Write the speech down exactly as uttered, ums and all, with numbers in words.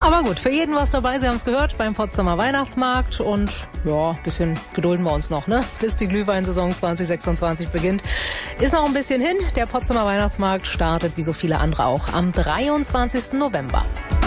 Aber gut, für jeden was dabei. Sie haben es gehört beim Potsdamer Weihnachtsmarkt. Und ja, ein bisschen gedulden wir uns noch, ne? Bis die Glühweinsaison zwanzig sechsundzwanzig beginnt. Ist noch ein bisschen hin. Der Potsdamer Weihnachtsmarkt startet, wie so viele andere auch, am dreiundzwanzigsten November.